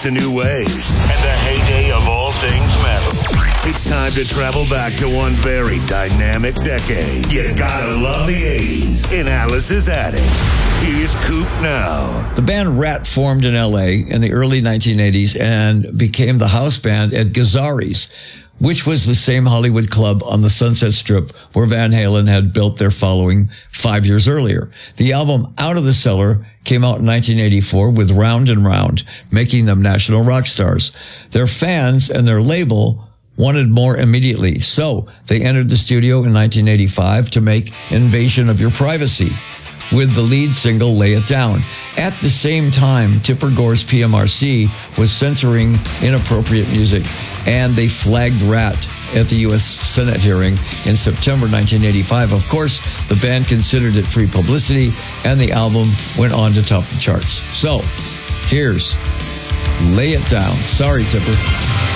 a new way. And the heyday of all things metal. It's time to travel back to one very dynamic decade. You gotta love the 80s in Alice's Attic. Here's Coop now. The band Rat formed in L.A. in the early 1980s and became the house band at Gazzarri's, which was the same Hollywood club on the Sunset Strip where Van Halen had built their following 5 years earlier. The album Out of the Cellar came out in 1984 with Round and Round, making them national rock stars. Their fans and their label wanted more immediately, so they entered the studio in 1985 to make Invasion of Your Privacy, with the lead single Lay It Down. At the same time, Tipper Gore's PMRC was censoring inappropriate music, and they flagged Rat at the U.S. Senate hearing in September 1985. Of course, the band considered it free publicity, and the album went on to top the charts. So, here's Lay It Down. Sorry, Tipper.